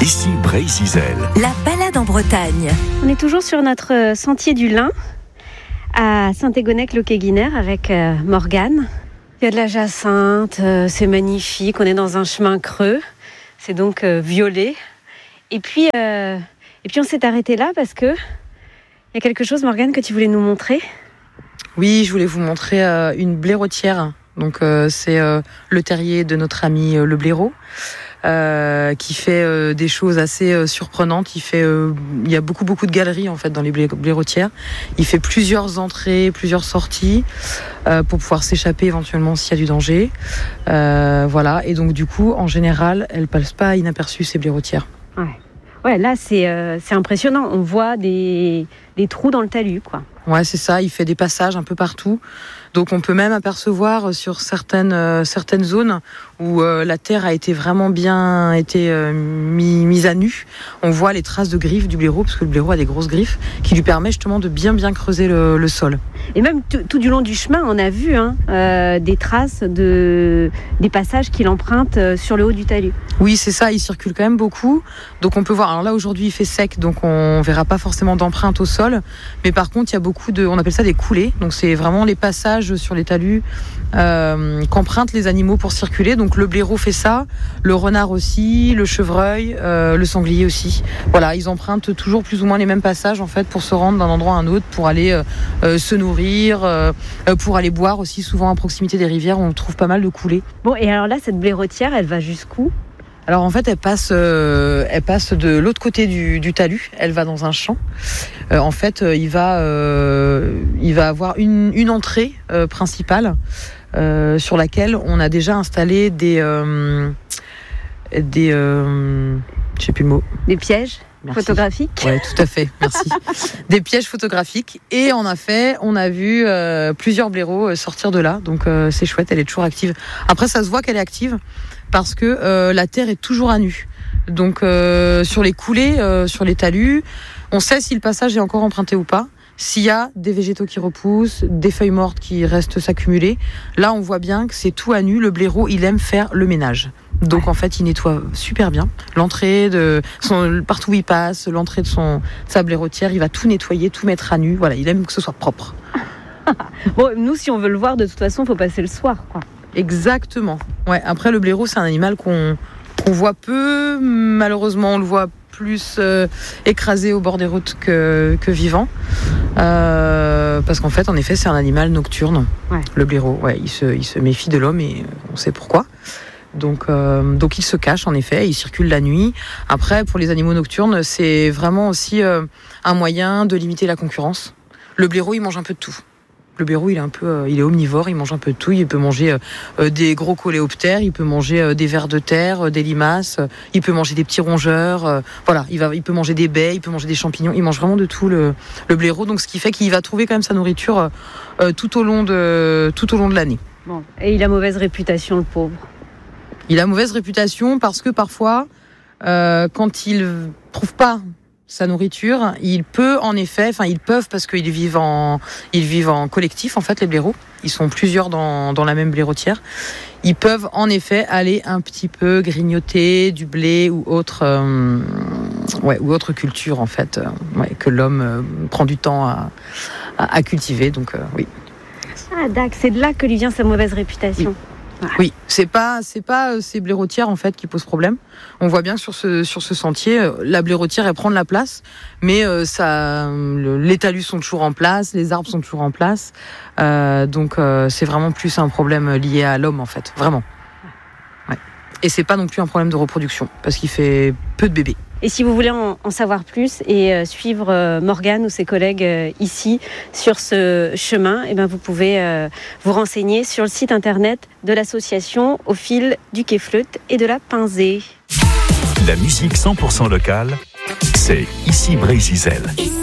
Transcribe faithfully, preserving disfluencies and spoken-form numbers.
Ici Brézizel. La balade en Bretagne. On est toujours sur notre sentier du Lin à Saint-Égonec-le-Quai-Guinère avec euh, Morgane. Il y a de la jacinthe, euh, c'est magnifique. On est dans un chemin creux, c'est donc euh, violet. Et puis, euh, et puis on s'est arrêté là parce que il y a quelque chose, Morgane, que tu voulais nous montrer. Oui, je voulais vous montrer euh, une blaireautière. Donc euh, c'est euh, le terrier de notre ami euh, le blaireau. Euh, qui fait euh, des choses assez euh, surprenantes. Il fait, euh, il y a beaucoup beaucoup de galeries en fait dans les blaireautières. Il fait plusieurs entrées, plusieurs sorties euh, pour pouvoir s'échapper éventuellement s'il y a du danger. Euh, voilà. Et donc du coup, en général, elles passent pas inaperçues ces blaireautières. Ouais. Ouais, là c'est euh, c'est impressionnant. On voit des des trous dans le talus, quoi. Ouais, c'est ça. Il fait des passages un peu partout. Donc on peut même apercevoir sur certaines euh, certaines zones où euh, la terre a été vraiment bien été euh, mis, mise à nu. On voit les traces de griffes du blaireau, parce que le blaireau a des grosses griffes qui lui permettent justement de bien bien creuser le, le sol. Et même tout, tout du long du chemin, on a vu hein, euh, des traces de des passages qu'il emprunte sur le haut du talus. Oui, c'est ça. Il circule quand même beaucoup. Donc on peut voir. Alors là aujourd'hui il fait sec, donc on verra pas forcément d'empreintes au sol. Mais par contre il y a beaucoup de, on appelle ça des coulées. Donc c'est vraiment les passages sur les talus euh, qu'empruntent les animaux pour circuler. Donc le blaireau fait ça, le renard aussi, le chevreuil, euh, le sanglier aussi. Voilà, ils empruntent toujours plus ou moins les mêmes passages en fait pour se rendre d'un endroit à un autre, pour aller euh, euh, se nourrir, euh, pour aller boire aussi. Souvent à proximité des rivières, on trouve pas mal de coulées. Bon, et alors là, cette blaireautière, elle va jusqu'où ? Alors en fait, elle passe, euh, elle passe de l'autre côté du, du talus. Elle va dans un champ. Euh, en fait, euh, il va, euh, il va avoir une, une entrée euh, principale euh, sur laquelle on a déjà installé des, euh, des, euh, je sais plus le mot. Des pièges. Merci. Photographiques. Ouais, tout à fait. Merci. Des pièges photographiques. Et on a fait, on a vu euh, plusieurs blaireaux sortir de là. Donc euh, c'est chouette. Elle est toujours active. Après, ça se voit qu'elle est active parce que euh, la terre est toujours à nu. Donc euh, sur les coulées, euh, sur les talus, on sait si le passage est encore emprunté ou pas. S'il y a des végétaux qui repoussent, des feuilles mortes qui restent s'accumuler, là on voit bien que c'est tout à nu. Le blaireau, il aime faire le ménage. Donc en fait, il nettoie super bien l'entrée de son, partout où il passe, l'entrée de son de sa blaireautière, il va tout nettoyer, tout mettre à nu. Voilà, il aime que ce soit propre. Bon, nous, si on veut le voir, de toute façon, faut passer le soir, quoi. Exactement. Ouais. Après, le blaireau, c'est un animal qu'on qu'on voit peu. Malheureusement, on le voit plus euh, écrasé au bord des routes que, que vivant. Euh, parce qu'en fait, en effet, c'est un animal nocturne. Ouais. Le blaireau, ouais, il se, il se méfie de l'homme et on sait pourquoi. Donc, euh, donc il se cache en effet, il circule la nuit. Après, pour les animaux nocturnes, c'est vraiment aussi euh, un moyen de limiter la concurrence. Le blaireau, il mange un peu de tout. Le blaireau, il est un peu, euh, il est omnivore, il mange un peu de tout. Il peut manger euh, des gros coléoptères, il peut manger euh, des vers de terre, euh, des limaces, euh, il peut manger des petits rongeurs. Euh, voilà, il va, il peut manger des baies, il peut manger des champignons. Il mange vraiment de tout le, le blaireau. Donc, ce qui fait qu'il va trouver quand même sa nourriture euh, tout au long de, tout au long de l'année. Bon, et il a mauvaise réputation, le pauvre. Il a mauvaise réputation parce que parfois, euh, quand il trouve pas sa nourriture, il peut en effet, enfin ils peuvent parce qu'ils vivent en, ils vivent en collectif en fait les blaireaux. Ils sont plusieurs dans dans la même blaireautière. Ils peuvent en effet aller un petit peu grignoter du blé ou autre, euh, ouais ou autre culture en fait, euh, ouais, que l'homme euh, prend du temps à à, à cultiver. Donc euh, oui. Ah d'accord, c'est de là que lui vient sa mauvaise réputation. Oui. Oui, c'est pas c'est pas ces blaireautières en fait qui posent problème. On voit bien que sur ce sur ce sentier, la blaireautière elle prend de la place, mais euh, ça, le, les talus sont toujours en place, les arbres sont toujours en place, euh, donc euh, c'est vraiment plus un problème lié à l'homme en fait, vraiment. Ouais. Et c'est pas non plus un problème de reproduction parce qu'il fait peu de bébés. Et si vous voulez en, en savoir plus et euh, suivre euh, Morgane ou ses collègues euh, ici sur ce chemin, eh ben vous pouvez euh, vous renseigner sur le site internet de l'association Au fil du Quai Fleutte et de la Pinzée. La musique cent pour cent locale, c'est Ici Brézizel.